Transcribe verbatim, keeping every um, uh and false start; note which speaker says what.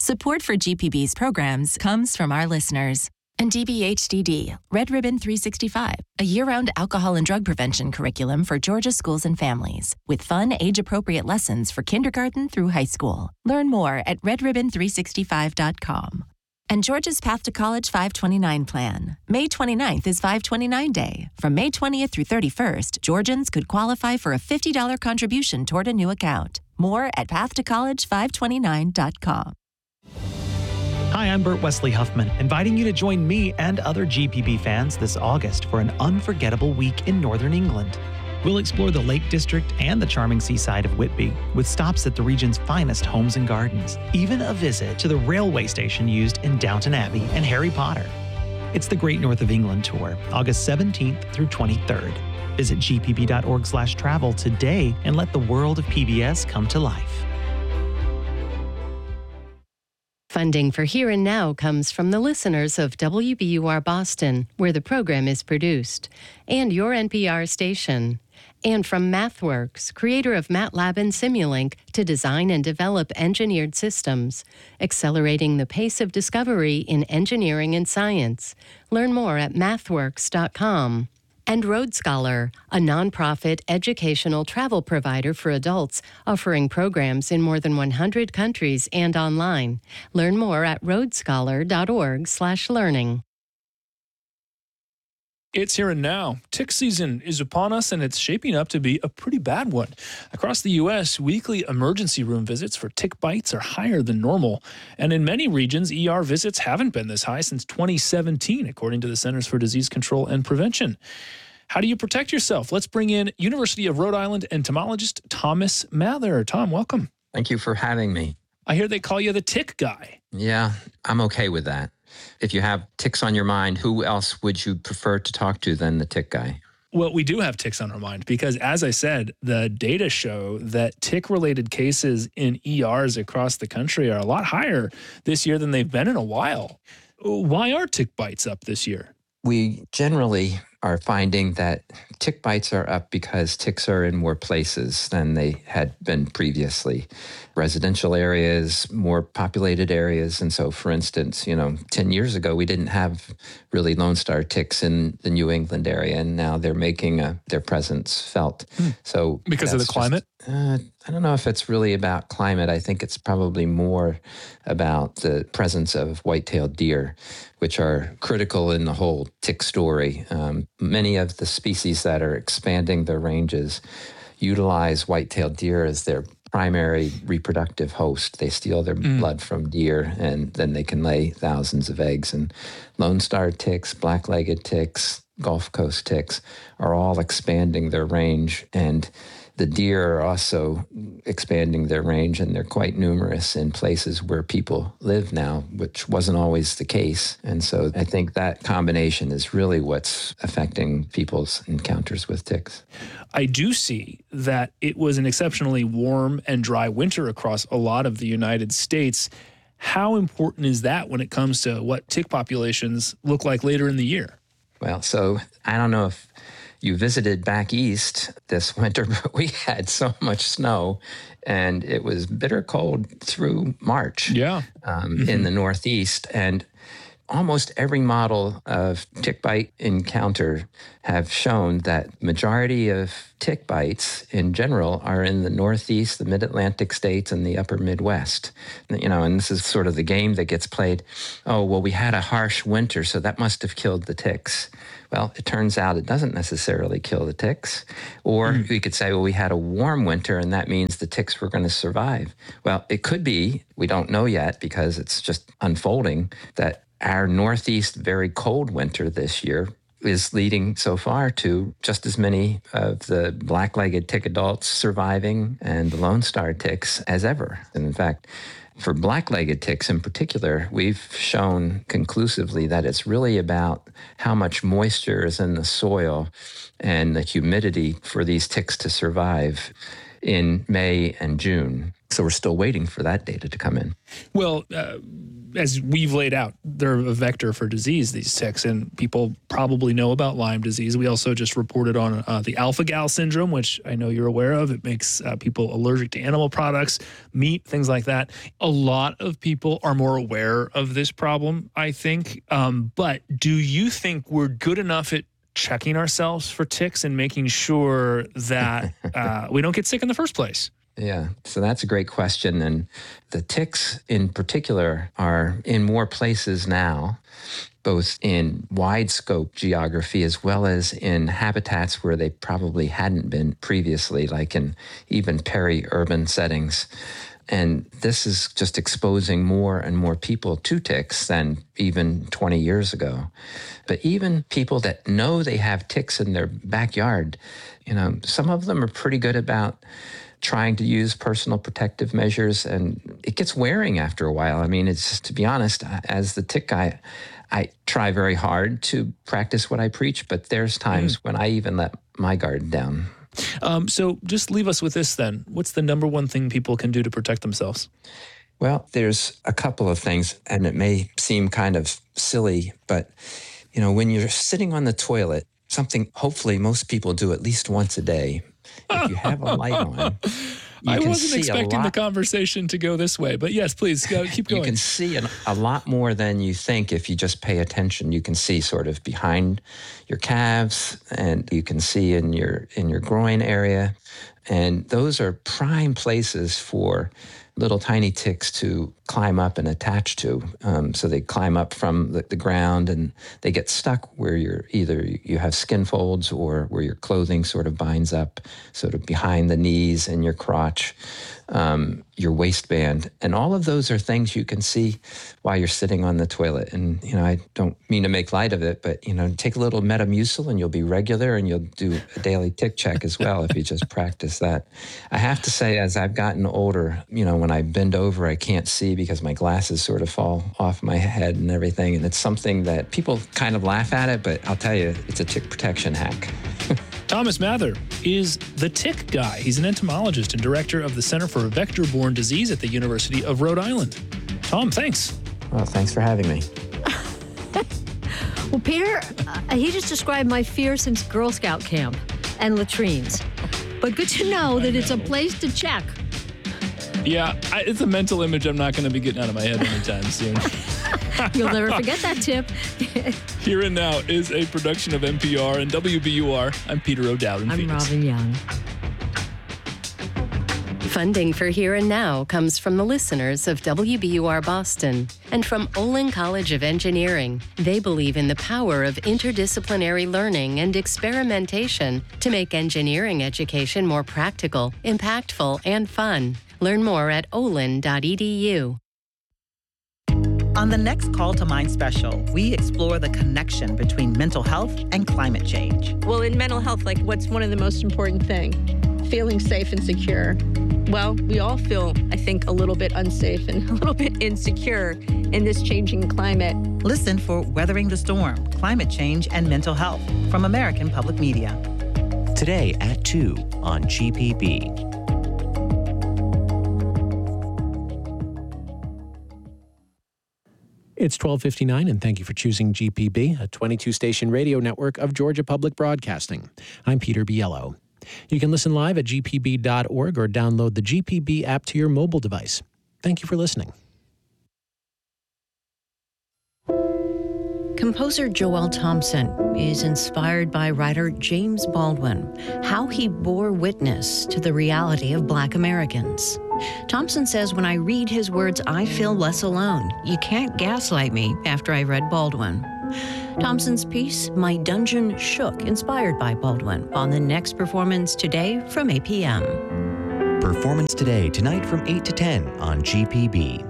Speaker 1: Support for G P B's programs comes from our listeners. And D B H D D, Red Ribbon three sixty-five, a year-round alcohol and drug prevention curriculum for Georgia schools and families, with fun, age-appropriate lessons for kindergarten through high school. Learn more at red ribbon three sixty-five dot com. And Georgia's Path to College five twenty-nine plan. May twenty-ninth is five twenty-nine Day. From May twentieth through thirty-first, Georgians could qualify for a fifty dollars contribution toward a new account. More at path to college five twenty-nine dot com.
Speaker 2: Hi, I'm Bert Wesley Huffman, inviting you to join me and other G P B fans this August for an unforgettable week in Northern England. We'll explore the Lake District and the charming seaside of Whitby, with stops at the region's finest homes and gardens, even a visit to the railway station used in Downton Abbey and Harry Potter. It's the Great North of England Tour, August seventeenth through twenty-third. Visit g p b dot org slash travel today and let the world of P B S come to life.
Speaker 3: Funding for Here and Now comes from the listeners of W B U R Boston, where the program is produced, and your N P R station. And from MathWorks, creator of MATLAB and Simulink, to design and develop engineered systems, accelerating the pace of discovery in engineering and science. Learn more at mathworks dot com. And Road Scholar, a nonprofit educational travel provider for adults offering programs in more than one hundred countries and online. Learn more at road scholar dot org slash learning.
Speaker 4: It's here and now. Tick season is upon us, and it's shaping up to be a pretty bad one. Across the U S, weekly emergency room visits for tick bites are higher than normal. And in many regions, E R visits haven't been this high since twenty seventeen, according to the Centers for Disease Control and Prevention. How do you protect yourself? Let's bring in University of Rhode Island entomologist Thomas Mather. Tom, welcome.
Speaker 5: Thank you for having me.
Speaker 4: I hear they call you the tick guy.
Speaker 5: Yeah, I'm okay with that. If you have ticks on your mind, who else would you prefer to talk to than the tick guy?
Speaker 4: Well, we do have ticks on our mind because, as I said, the data show that tick-related cases in E Rs across the country are a lot higher this year than they've been in a while. Why are tick bites up this year?
Speaker 5: We generally are finding that tick bites are up because ticks are in more places than they had been previously. Residential areas, more populated areas. And so, for instance, you know, ten years ago, we didn't have really Lone Star ticks in the New England area, and now they're making a, their presence felt. Hmm. So
Speaker 4: because of the climate?
Speaker 5: Just, uh, I don't know if it's really about climate. I think it's probably more about the presence of white-tailed deer, which are critical in the whole tick story. Um, many of the species that are expanding their ranges utilize white-tailed deer as their primary reproductive host. They steal their mm. blood from deer, and then they can lay thousands of eggs. And Lone Star ticks, black-legged ticks, Gulf Coast ticks are all expanding their range, and the deer are also expanding their range, and they're quite numerous in places where people live now, which wasn't always the case. And so I think that combination is really what's affecting people's encounters with ticks.
Speaker 4: I do see that it was an exceptionally warm and dry winter across a lot of the United States. How important is that when it comes to what tick populations look like later in the year?
Speaker 5: Well, so I don't know if you visited back east this winter, but we had so much snow, and it was bitter cold through March.
Speaker 4: Yeah.
Speaker 5: Um,
Speaker 4: mm-hmm.
Speaker 5: in the Northeast. And almost every model of tick bite encounter have shown that majority of tick bites in general are in the Northeast, the Mid-Atlantic states, and the upper Midwest. You know, and this is sort of the game that gets played. Oh, well, we had a harsh winter, so that must have killed the ticks. Well, it turns out it doesn't necessarily kill the ticks. Or mm. we could say, well, we had a warm winter, and that means the ticks were going to survive. Well, it could be, we don't know yet because it's just unfolding, that our Northeast very cold winter this year is leading so far to just as many of the black-legged tick adults surviving and the Lone Star ticks as ever. And in fact, for black-legged ticks in particular, we've shown conclusively that it's really about how much moisture is in the soil and the humidity for these ticks to survive in May and June. So we're still waiting for that data to come in.
Speaker 4: Well, uh, as we've laid out, they're a vector for disease, these ticks, and people probably know about Lyme disease. We also just reported on uh, the alpha-gal syndrome, which I know you're aware of. It makes uh, people allergic to animal products, meat, things like that. A lot of people are more aware of this problem, I think. Um, but do you think we're good enough at checking ourselves for ticks and making sure that uh, we don't get sick in the first place?
Speaker 5: Yeah, so that's a great question. And the ticks in particular are in more places now, both in wide scope geography as well as in habitats where they probably hadn't been previously, like in even peri-urban settings. And this is just exposing more and more people to ticks than even twenty years ago. But even people that know they have ticks in their backyard, you know, some of them are pretty good about trying to use personal protective measures, and it gets wearing after a while. I mean, it's, to be honest, as the tick guy, I try very hard to practice what I preach, but there's times mm. when I even let my guard down.
Speaker 4: Um, so just leave us with this then. What's the number one thing people can do to protect themselves?
Speaker 5: Well, there's a couple of things, and it may seem kind of silly, but, you know, when you're sitting on the toilet, something hopefully most people do at least once a day, if you have a light on, you
Speaker 4: I
Speaker 5: can
Speaker 4: wasn't
Speaker 5: see
Speaker 4: expecting
Speaker 5: a lot,
Speaker 4: the conversation to go this way, but yes, please go, keep going.
Speaker 5: You can see an, a lot more than you think if you just pay attention. You can see sort of behind your calves, and you can see in your in your groin area, and those are prime places for little tiny ticks to climb up and attach to. Um, so they climb up from the, the ground and they get stuck where you're either you have skin folds or where your clothing sort of binds up, sort of behind the knees and your crotch, um, your waistband. And all of those are things you can see while you're sitting on the toilet. And, you know, I don't mean to make light of it, but, you know, take a little Metamucil and you'll be regular, and you'll do a daily tick check as well if you just practice that. I have to say, as I've gotten older, you know, when I bend over, I can't see because my glasses sort of fall off my head and everything. And it's something that people kind of laugh at it, but I'll tell you, it's a tick protection hack.
Speaker 4: Thomas Mather is the tick guy. He's an entomologist and director of the Center for Vector-Borne Disease at the University of Rhode Island. Tom, thanks.
Speaker 5: Well, thanks for having me.
Speaker 6: Well, Peter, uh, he just described my fear since Girl Scout camp and latrines. But good to know that it's a place to check.
Speaker 4: Yeah, I, it's a mental image I'm not going to be getting out of my head anytime soon.
Speaker 6: You'll never forget that tip.
Speaker 4: Here and Now is a production of N P R and W B U R. I'm Peter O'Dowd in
Speaker 6: I'm
Speaker 4: Phoenix.
Speaker 6: Robin Young.
Speaker 3: Funding for Here and Now comes from the listeners of W B U R Boston and from Olin College of Engineering. They believe in the power of interdisciplinary learning and experimentation to make engineering education more practical, impactful, and fun. Learn more at olin dot e d u.
Speaker 7: On the next Call to Mind special, we explore the connection between mental health and climate change.
Speaker 8: Well, in mental health, like, what's one of the most important things? Feeling safe and secure. Well, we all feel, I think, a little bit unsafe and a little bit insecure in this changing climate.
Speaker 7: Listen for Weathering the Storm, Climate Change and Mental Health from American Public Media.
Speaker 9: Today at two on G P B.
Speaker 10: It's twelve fifty-nine, and thank you for choosing G P B, a twenty-two station radio network of Georgia Public Broadcasting. I'm Peter Biello. You can listen live at g p b dot org or download the G P B app to your mobile device. Thank you for listening.
Speaker 11: Composer Joel Thompson is inspired by writer James Baldwin, how he bore witness to the reality of Black Americans. Thompson says, when I read his words, I feel less alone. You can't gaslight me after I read Baldwin. Thompson's piece, My Dungeon Shook, inspired by Baldwin, on the next performance today from eight p.m.
Speaker 9: Performance today, tonight from eight to ten on G P B.